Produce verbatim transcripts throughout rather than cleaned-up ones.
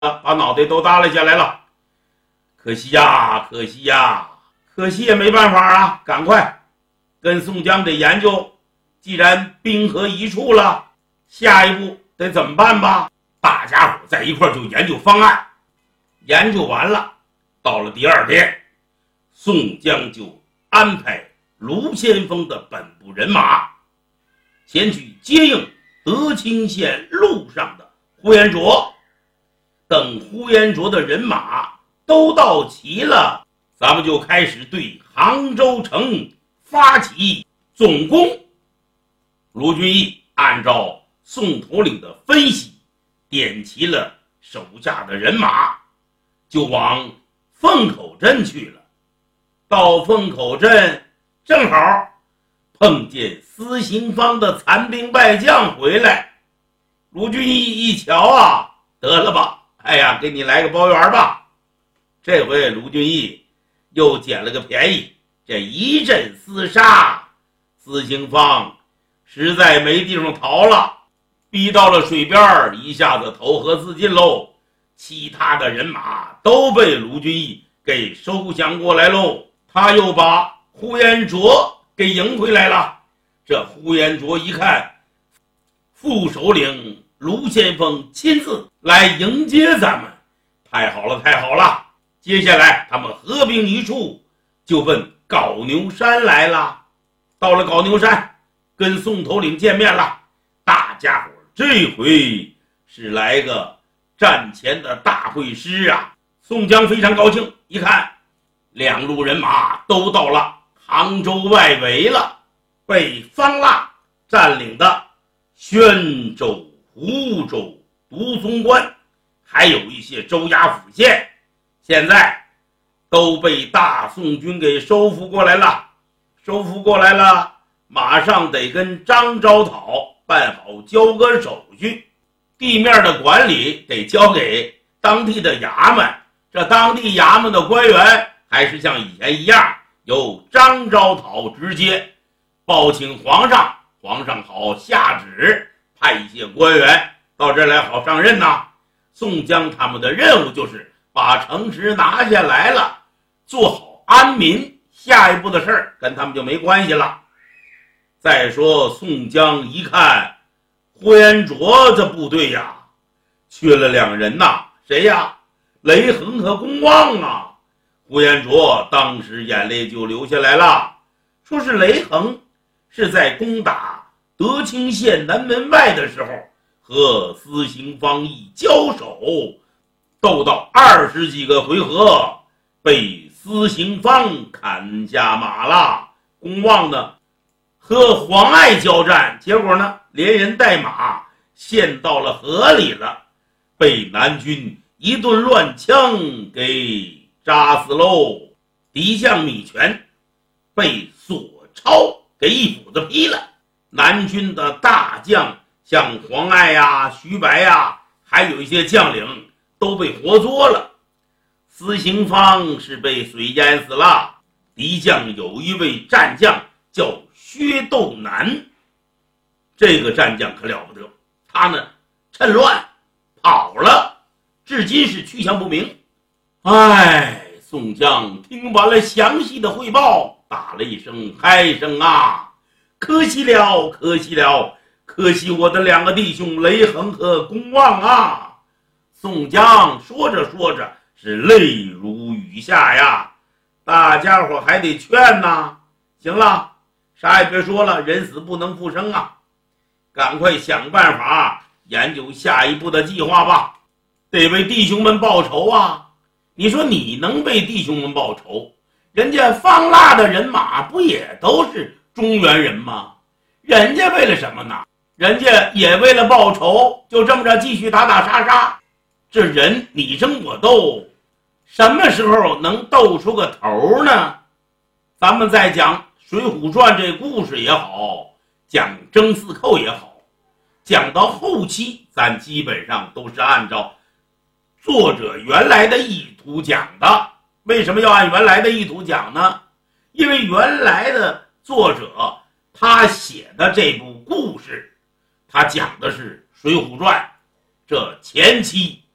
把脑袋都耷拉下来了。可惜呀，可惜呀，可惜也没办法啊！赶快跟宋江得研究，既然兵合一处了，下一步得怎么办吧？大家伙在一块就研究方案。研究完了，到了第二天，宋江就安排卢先锋的本部人马前去接应德清县路上的呼延灼。等呼延灼的人马都到齐了，咱们就开始对杭州城发起总攻。卢俊义按照宋头领的分析，点齐了手下的人马，就往凤口镇去了。到凤口镇正好碰见司行方的残兵败将回来。卢俊义一瞧啊，得了吧，哎呀，给你来个包圆吧。这回卢俊义又捡了个便宜，这一阵厮杀，司行方实在没地方逃了，逼到了水边，一下子投河自尽喽。其他的人马都被卢俊义给收降过来喽。他又把呼延灼给迎回来了。这呼延灼一看副首领卢先锋亲自来迎接咱们，太好了太好了。接下来他们合兵一处，就奔牯牛山来了。到了牯牛山，跟宋头领见面了。大家伙这回是来个战前的大会师啊！宋江非常高兴，一看两路人马都到了杭州外围了，被方腊占领的宣州、湖州、独松关，还有一些州衙府县，现在都被大宋军给收复过来了。收复过来了，马上得跟张昭讨办好交割手续，地面的管理得交给当地的衙门。这当地衙门的官员还是像以前一样，由张昭讨直接报请皇上，皇上好下旨派一些官员到这儿来好上任呐。宋江他们的任务就是把城池拿下来了，做好安民，下一步的事儿跟他们就没关系了。再说宋江一看呼延灼这部队呀，缺了两人呐，谁呀？雷横和公望啊。呼延灼当时眼泪就流下来了，说是雷横是在攻打德清县南门外的时候和司行方一交手，斗到二十几个回合，被司行方砍下马了。公望呢和黄爱交战，结果呢连人带马陷到了河里了，被南军一顿乱枪给扎死喽。敌将米全被索超给一斧子劈了。南军的大将像黄爱呀、徐白呀，还有一些将领都被活捉了。司行方是被水淹死了。敌将有一位战将叫薛斗南，这个战将可了不得，他呢趁乱跑了，至今是去向不明。哎，宋江听完了详细的汇报，打了一声嗨声啊，可惜了可惜了，可惜我的两个弟兄雷横和公望啊。宋江说着说着是泪如雨下呀。大家伙还得劝呐，行了，啥也别说了，人死不能复生啊，赶快想办法研究下一步的计划吧，得为弟兄们报仇啊。你说你能为弟兄们报仇，人家方腊的人马不也都是中原人吗？人家为了什么呢？人家也为了报仇，就这么着继续打打杀杀，这人你争我斗，什么时候能斗出个头呢？咱们再讲《水浒传》这故事也好，讲征四寇也好，讲到后期咱基本上都是按照作者原来的意图讲的。为什么要按原来的意图讲呢？因为原来的作者他写的这部故事，他讲的是《水浒传》这前期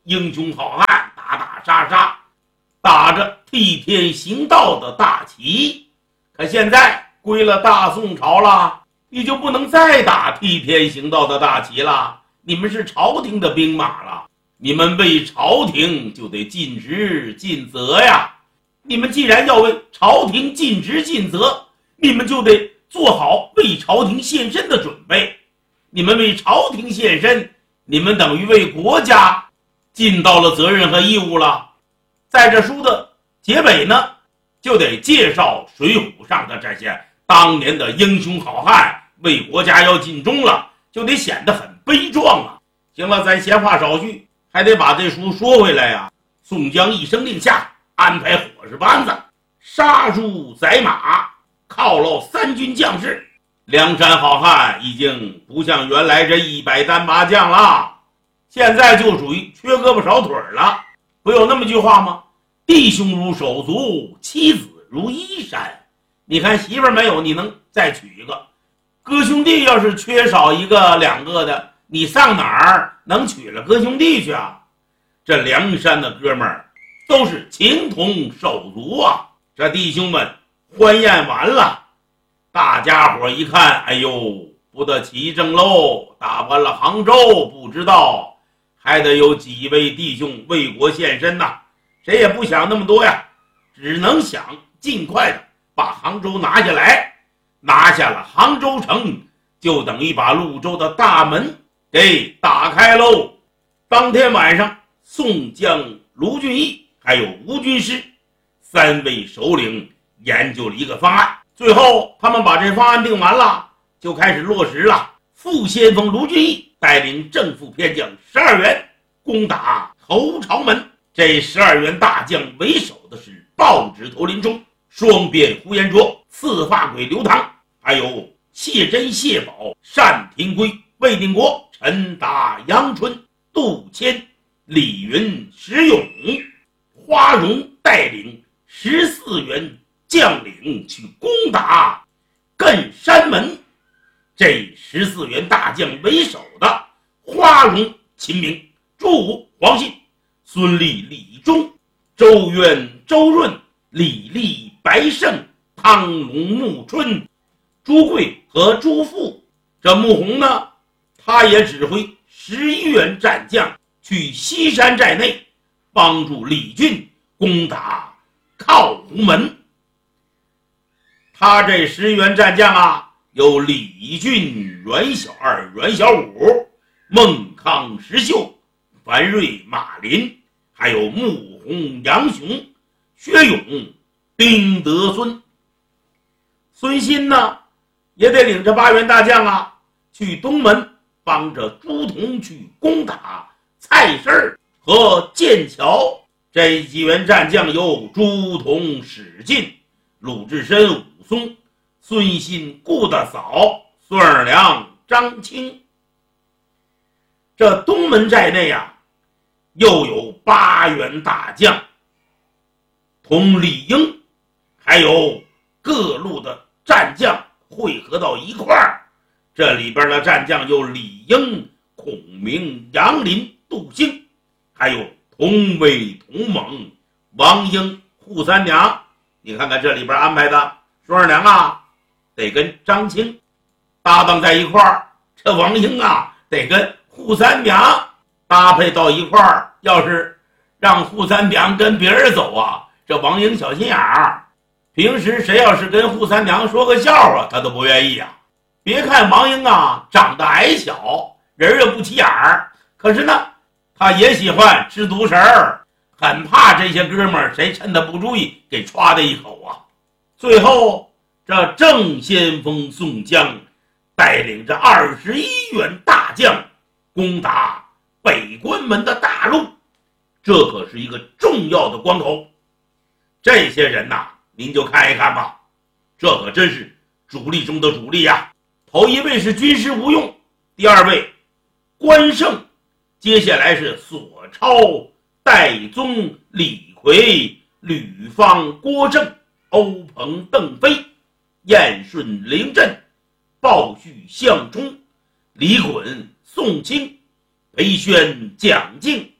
英雄好汉，打打杀杀，打着替天行道的大旗。可现在归了大宋朝了，你就不能再打替天行道的大旗了，你们是朝廷的兵马了，你们为朝廷就得尽职尽责呀。你们既然要为朝廷尽职尽责，你们就得做好为朝廷献身的准备。你们为朝廷献身，你们等于为国家尽到了责任和义务了。在这书的结尾呢，就得介绍水浒上的这些当年的英雄好汉为国家要尽忠了，就得显得很悲壮啊。行了，咱闲话少叙，还得把这书说回来呀。宋江一声令下，安排伙食班子杀猪宰马，犒劳三军将士。梁山好汉已经不像原来这一百单八将了，现在就属于缺胳膊少腿了。不有那么句话吗？弟兄如手足，妻子如衣衫。你看媳妇没有，你能再娶一个？哥兄弟要是缺少一个两个的，你上哪儿能娶了哥兄弟去啊？这梁山的哥们儿都是情同手足啊！这弟兄们欢宴完了，大家伙一看，哎呦，不得其正喽！打完了杭州，不知道还得有几位弟兄为国献身呐。谁也不想那么多呀，只能想尽快的把杭州拿下来。拿下了杭州城，就等于把潞州的大门给打开喽。当天晚上，宋江、卢俊义还有吴军师三位首领研究了一个方案，最后他们把这方案定完了，就开始落实了。副先锋卢俊义带领正副偏将十二员攻打头朝门，这十二员大将为首的是报纸头林冲、双鞭呼延灼、刺发鬼刘唐，还有谢珍、谢宝、单廷圭、魏定国、陈达、杨春、杜迁、李云、石勇。花荣带领十四员将领去攻打艮山门。这十四员大将为首的花荣、秦明、朱武、黄信、孙立、李忠、周渊、周润、李立、白胜、汤龙、穆春、朱贵和朱富。这穆弘呢，他也指挥十一员战将去西山寨内帮助李俊攻打靠湖门。他这十员战将啊，有李俊、袁小二、袁小五、孟康、石秀、樊瑞、马林，还有穆弘、杨雄、薛勇、丁德孙。孙新呢，也得领着八员大将啊，去东门帮着朱仝去攻打蔡氏和剑桥。这几员战将由朱仝、史进、鲁智深、武松、孙新、顾大嫂、孙二娘、张青。这东门寨内啊，又有八员大将同李应还有各路的战将汇合到一块儿。这里边的战将有李应、孔明、杨林、杜兴，还有同威、同猛、王英、扈三娘。你看看这里边安排的，孙二娘啊得跟张青搭档在一块儿，这王英啊得跟扈三娘搭配到一块儿。要是让扈三娘跟别人走啊，这王英小心眼儿，平时谁要是跟扈三娘说个笑话，他都不愿意啊。别看王英啊长得矮小，人又不起眼儿，可是呢他也喜欢吃独食儿，很怕这些哥们儿谁趁他不注意给歘的一口啊。最后这正先锋宋江带领着二十一员大将攻打北关门的大路，这可是一个重要的关口。这些人呐，您就看一看吧，这可真是主力中的主力呀。头一位是军师吴用，第二位关胜，接下来是索超、戴宗、李逵、吕方、郭正、欧鹏、邓飞、燕顺、凌震、鲍旭、项冲、李衮、宋清、裴宣、蒋敬、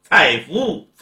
蔡福